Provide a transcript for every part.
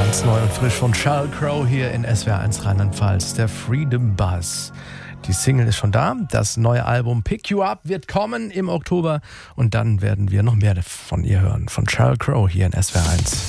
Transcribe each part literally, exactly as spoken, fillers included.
Ganz neu und frisch von Sheryl Crow hier in S W R eins Rheinland-Pfalz, der Freedom Buzz. Die Single ist schon da, das neue Album Pick You Up wird kommen im Oktober und dann werden wir noch mehr von ihr hören, von Sheryl Crow hier in S W R eins.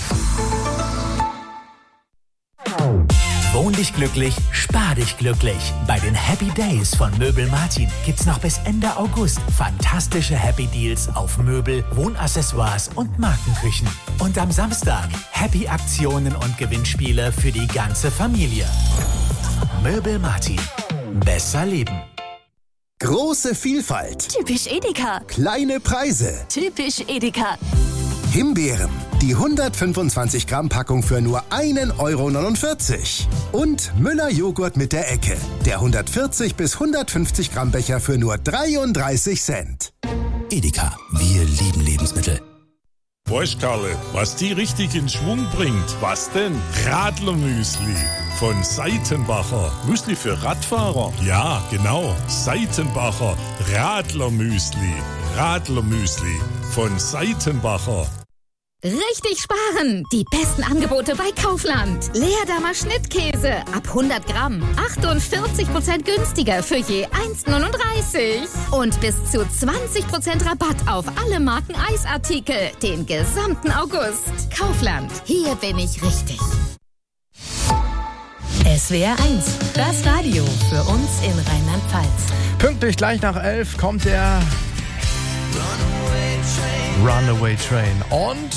Wohn dich glücklich, spar dich glücklich. Bei den Happy Days von Möbel Martin gibt's noch bis Ende August fantastische Happy Deals auf Möbel, Wohnaccessoires und Markenküchen. Und am Samstag Happy Aktionen und Gewinnspiele für die ganze Familie. Möbel Martin. Besser leben. Große Vielfalt. Typisch Edeka. Kleine Preise. Typisch Edeka. Himbeeren. Die hundertfünfundzwanzig Gramm Packung für nur ein Euro neunundvierzig. Und Müller Joghurt mit der Ecke. Der hundertvierzig bis hundertfünfzig Gramm Becher für nur dreiunddreißig Cent. Edeka. Wir lieben Lebensmittel. Weißt Karle, was die richtig in Schwung bringt? Was denn? Radlermüsli von Seitenbacher. Müsli für Radfahrer? Ja, genau. Seitenbacher Radlermüsli. Radlermüsli von Seitenbacher. Richtig sparen! Die besten Angebote bei Kaufland. Leerdammer Schnittkäse ab hundert Gramm. achtundvierzig Prozent günstiger für je eins neununddreißig. Und bis zu zwanzig Prozent Rabatt auf alle Marken Eisartikel. Den gesamten August. Kaufland. Hier bin ich richtig. S W R eins. Das Radio für uns in Rheinland-Pfalz. Pünktlich gleich nach elf kommt der Runaway Train und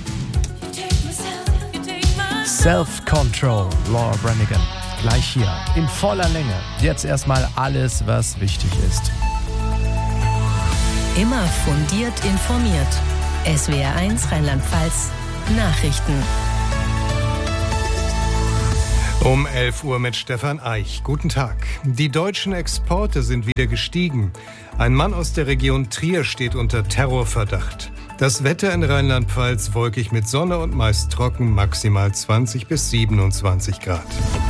Self-Control, Laura Branigan. Gleich hier, in voller Länge. Jetzt erstmal alles, was wichtig ist. Immer fundiert informiert. S W R eins Rheinland-Pfalz Nachrichten. Um elf Uhr mit Stefan Eich. Guten Tag. Die deutschen Exporte sind wieder gestiegen. Ein Mann aus der Region Trier steht unter Terrorverdacht. Das Wetter in Rheinland-Pfalz wolkig mit Sonne und meist trocken, maximal zwanzig bis siebenundzwanzig Grad.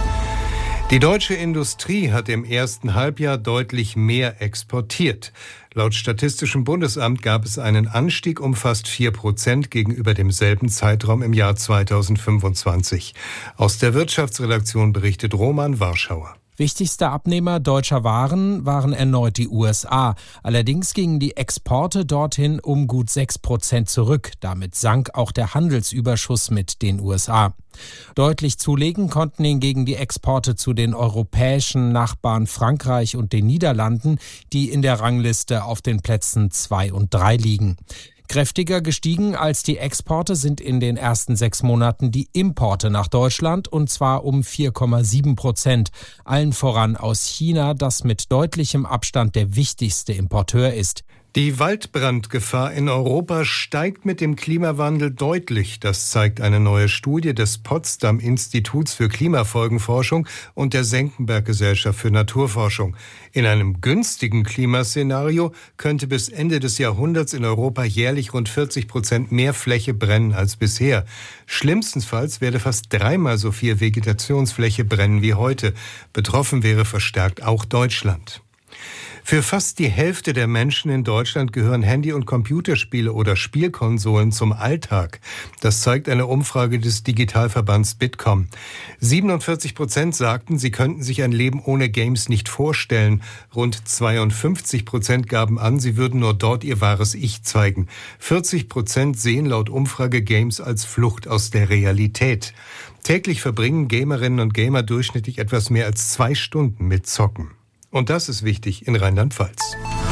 Die deutsche Industrie hat im ersten Halbjahr deutlich mehr exportiert. Laut Statistischem Bundesamt gab es einen Anstieg um fast vier Prozent gegenüber demselben Zeitraum im Jahr zweitausendfünfundzwanzig. Aus der Wirtschaftsredaktion berichtet Roman Warschauer. Wichtigster Abnehmer deutscher Waren waren erneut die U S A. Allerdings gingen die Exporte dorthin um gut sechs Prozent zurück. Damit sank auch der Handelsüberschuss mit den U S A. Deutlich zulegen konnten hingegen die Exporte zu den europäischen Nachbarn Frankreich und den Niederlanden, die in der Rangliste auf den Plätzen zwei und drei liegen. Kräftiger gestiegen als die Exporte sind in den ersten sechs Monaten die Importe nach Deutschland, und zwar um vier Komma sieben Prozent. Allen voran aus China, das mit deutlichem Abstand der wichtigste Importeur ist. Die Waldbrandgefahr in Europa steigt mit dem Klimawandel deutlich. Das zeigt eine neue Studie des Potsdam-Instituts für Klimafolgenforschung und der Senckenberg-Gesellschaft für Naturforschung. In einem günstigen Klimaszenario könnte bis Ende des Jahrhunderts in Europa jährlich rund vierzig Prozent mehr Fläche brennen als bisher. Schlimmstenfalls werde fast dreimal so viel Vegetationsfläche brennen wie heute. Betroffen wäre verstärkt auch Deutschland. Für fast die Hälfte der Menschen in Deutschland gehören Handy- und Computerspiele oder Spielkonsolen zum Alltag. Das zeigt eine Umfrage des Digitalverbands Bitkom. siebenundvierzig Prozent sagten, sie könnten sich ein Leben ohne Games nicht vorstellen. Rund zweiundfünfzig Prozent gaben an, sie würden nur dort ihr wahres Ich zeigen. vierzig Prozent sehen laut Umfrage Games als Flucht aus der Realität. Täglich verbringen Gamerinnen und Gamer durchschnittlich etwas mehr als zwei Stunden mit Zocken. Und das ist wichtig in Rheinland-Pfalz.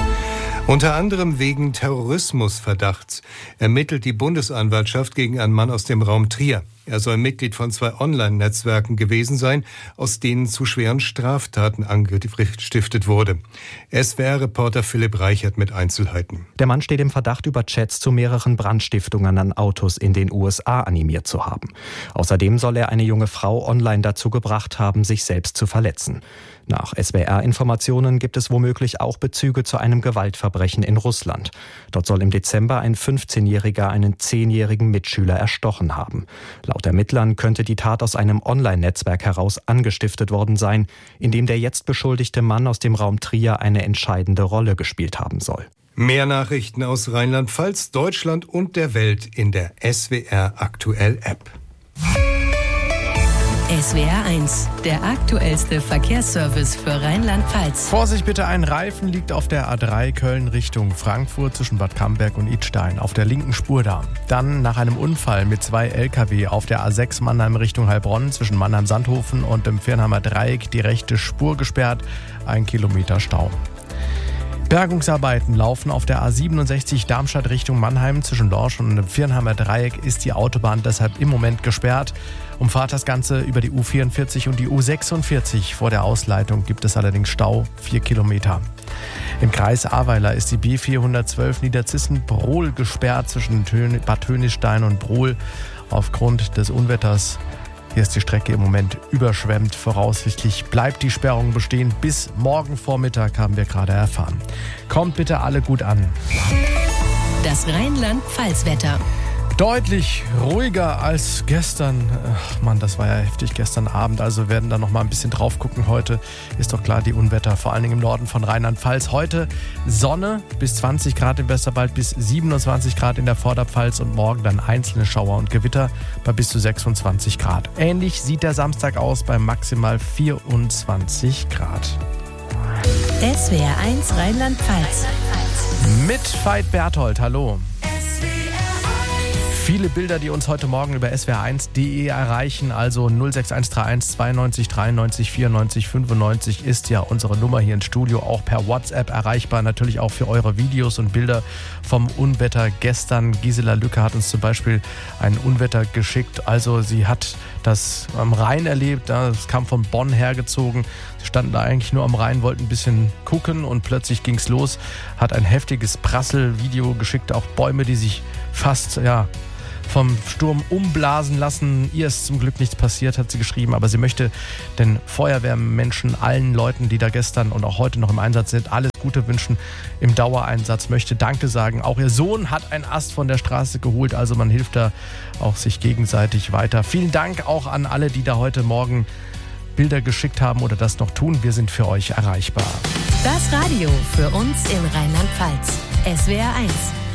Unter anderem wegen Terrorismusverdachts ermittelt die Bundesanwaltschaft gegen einen Mann aus dem Raum Trier. Er soll Mitglied von zwei Online-Netzwerken gewesen sein, aus denen zu schweren Straftaten angestiftet wurde. S W R-Reporter Philipp Reichert mit Einzelheiten. Der Mann steht im Verdacht, über Chats zu mehreren Brandstiftungen an Autos in den U S A animiert zu haben. Außerdem soll er eine junge Frau online dazu gebracht haben, sich selbst zu verletzen. Nach S W R-Informationen gibt es womöglich auch Bezüge zu einem Gewaltverbrechen in Russland. Dort soll im Dezember ein fünfzehnjähriger einen zehnjährigen Mitschüler erstochen haben. Laut Ermittlern könnte die Tat aus einem Online-Netzwerk heraus angestiftet worden sein, in dem der jetzt beschuldigte Mann aus dem Raum Trier eine entscheidende Rolle gespielt haben soll. Mehr Nachrichten aus Rheinland-Pfalz, Deutschland und der Welt in der S W R Aktuell App. S W R eins, der aktuellste Verkehrsservice für Rheinland-Pfalz. Vorsicht bitte, ein Reifen liegt auf der A drei Köln Richtung Frankfurt zwischen Bad Camberg und Idstein auf der linken Spur da. Dann nach einem Unfall mit zwei L K W auf der A sechs Mannheim Richtung Heilbronn zwischen Mannheim-Sandhofen und dem Viernheimer Dreieck die rechte Spur gesperrt, ein Kilometer Stau. Bergungsarbeiten laufen auf der A siebenundsechzig Darmstadt Richtung Mannheim. Zwischen Lorsch und dem Viernheimer Dreieck ist die Autobahn deshalb im Moment gesperrt. Umfahrt das Ganze über die U vierundvierzig und die U sechsundvierzig. Vor der Ausleitung gibt es allerdings Stau, vier Kilometer. Im Kreis Ahrweiler ist die B vierhundertzwölf Niederzissen-Brohl gesperrt zwischen Bad Hönistein und Brohl aufgrund des Unwetters. Hier ist die Strecke im Moment überschwemmt. Voraussichtlich bleibt die Sperrung bestehen. Bis morgen Vormittag, haben wir gerade erfahren. Kommt bitte alle gut an. Das Rheinland-Pfalz-Wetter. Deutlich ruhiger als gestern. Ach Mann, das war ja heftig gestern Abend. Also werden da noch mal ein bisschen drauf gucken. Heute ist doch klar die Unwetter, vor allen Dingen im Norden von Rheinland-Pfalz. Heute Sonne bis zwanzig Grad im Westerwald, bis siebenundzwanzig Grad in der Vorderpfalz und morgen dann einzelne Schauer und Gewitter bei bis zu sechsundzwanzig Grad. Ähnlich sieht der Samstag aus bei maximal vierundzwanzig Grad. S W R eins Rheinland-Pfalz. Mit Veit Berthold, hallo. Viele Bilder, die uns heute Morgen über S W R eins punkt de erreichen, also null sechs eins drei eins zweiundneunzig dreiundneunzig vierundneunzig fünfundneunzig ist ja unsere Nummer hier im Studio, auch per WhatsApp erreichbar, natürlich auch für eure Videos und Bilder vom Unwetter gestern. Gisela Lücke hat uns zum Beispiel ein Unwetter geschickt, also sie hat das am Rhein erlebt, das kam von Bonn hergezogen, sie standen da eigentlich nur am Rhein, wollten ein bisschen gucken und plötzlich ging's los, hat ein heftiges Prasselvideo geschickt, auch Bäume, die sich fast, ja, vom Sturm umblasen lassen. Ihr ist zum Glück nichts passiert, hat sie geschrieben, aber sie möchte den Feuerwehrmenschen, allen Leuten, die da gestern und auch heute noch im Einsatz sind, alles Gute wünschen im Dauereinsatz, möchte Danke sagen. Auch ihr Sohn hat einen Ast von der Straße geholt, also man hilft da auch sich gegenseitig weiter. Vielen Dank auch an alle, die da heute Morgen Bilder geschickt haben oder das noch tun. Wir sind für euch erreichbar. Das Radio für uns in Rheinland-Pfalz. S W R eins.